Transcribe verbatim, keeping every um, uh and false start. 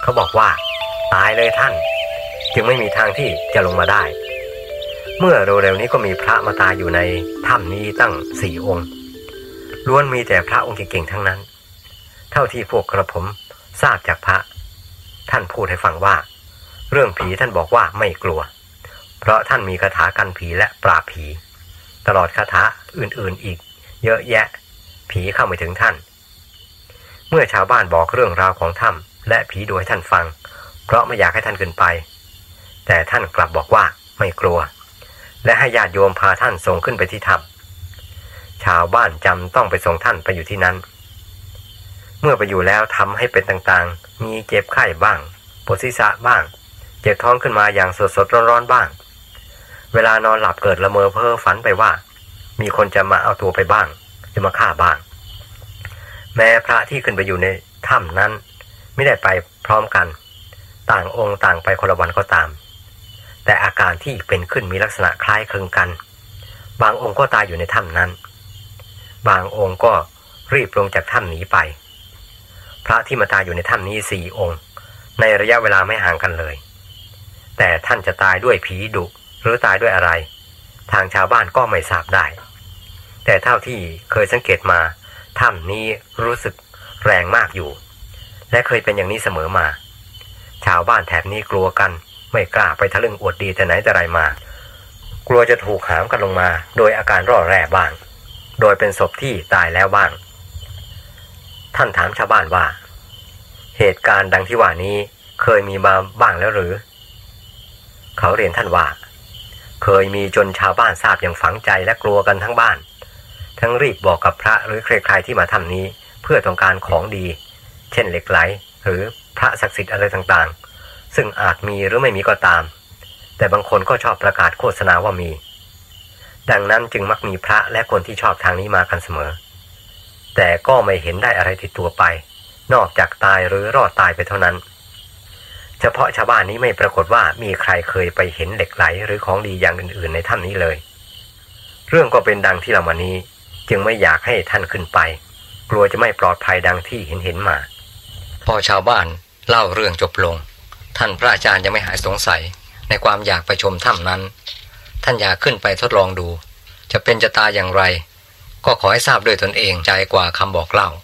เขาบอกว่าตายเลยท่านจึงไม่มีทางที่จะลงมาได้เมื่อเร็วๆนี้ก็มีพระมาตายอยู่ในถ้ำนี้ตั้งสี่องค์ล้วนมีแต่พระองค์เก่งๆทั้งนั้นเท่าที่พวกกระผมทราบจากพระท่านพูดให้ฟังว่าเรื่องผีท่านบอกว่าไม่กลัวเพราะท่านมีคาถากันผีและปราบผีตลอดคาถาอื่นๆอีกเยอะแยะผีเข้าไม่ถึงท่านเมื่อชาวบ้านบอกเรื่องราวของถ้ำและผีโดยท่านฟังเพราะไม่อยากให้ท่านขึ้นไปแต่ท่านกลับบอกว่าไม่กลัวและให้ญาติโยมพาท่านส่งขึ้นไปที่ถ้ำชาวบ้านจำต้องไปส่งท่านไปอยู่ที่นั้นเมื่อไปอยู่แล้วทำให้เป็นต่างๆมีเจ็บไข้บ้างปวดศีรษะบ้างเจ็บท้องขึ้นมาอย่างสดๆร้อนๆบ้างเวลานอนหลับเกิดละเมอเพ้อฝันไปว่ามีคนจะมาเอาตัวไปบ้างจะมาฆ่าบ้างแม้พระที่ขึ้นไปอยู่ในถ้ำนั้นไม่ได้ไปพร้อมกันต่างองค์ต่างไปคนละวันก็ตามแต่อาการที่เป็นขึ้นมีลักษณะคล้ายคลึงกันบางองค์ก็ตายอยู่ในถ้ำนั้นบางองค์ก็รีบลงจากถ้ำหนีไปพระที่มาตายอยู่ในถ้ำนี้สี่องค์ในระยะเวลาไม่ห่างกันเลยแต่ท่านจะตายด้วยผีดุหรือตายด้วยอะไรทางชาวบ้านก็ไม่ทราบได้แต่เท่าที่เคยสังเกตมาถ้ำนี้รู้สึกแรงมากอยู่และเคยเป็นอย่างนี้เสมอมาชาวบ้านแถบนี้กลัวกันไม่กล้าไปทะลึ่งอวดดีแต่ไหนแต่ไรมากลัวจะถูกหามกันลงมาโดยอาการร่อแร่บ้างโดยเป็นศพที่ตายแล้วบ้างท่านถามชาวบ้านว่าเหตุการณ์ดังที่ว่านี้เคยมีมาบ้างแล้วหรือเขาเรียนท่านว่าเคยมีจนชาวบ้านทราบอย่างฝังใจและกลัวกันทั้งบ้านทั้งรีบบอกกับพระหรือใครๆที่มาทำนี้เพื่อต้องการของดีเช่นเหล็กไหลหรือพระศักดิ์สิทธิ์อะไรต่างๆซึ่งอาจมีหรือไม่มีก็ตามแต่บางคนก็ชอบประกาศโฆษณาว่ามีดังนั้นจึงมักมีพระและคนที่ชอบทางนี้มากันเสมอแต่ก็ไม่เห็นได้อะไรติดตัวไปนอกจากตายหรือรอดตายไปเท่านั้นเฉพาะชาวบ้านนี้ไม่ปรากฏว่ามีใครเคยไปเห็นเหล็กไหลหรือของดีอย่างอื่นๆในถ้ำนี้เลยเรื่องก็เป็นดังที่เรามานี้จึงไม่อยากให้ท่านขึ้นไปกลัวจะไม่ปลอดภัยดังที่เห็นเห็นมาพอชาวบ้านเล่าเรื่องจบลงท่านพระอาจารย์ยังไม่หายสงสัยในความอยากไปชมถ้ำนั้นท่านอยากขึ้นไปทดลองดูจะเป็นจะตายอย่างไรก็ขอให้ทราบด้วยตนเองใจกว่าคำบอกเล่า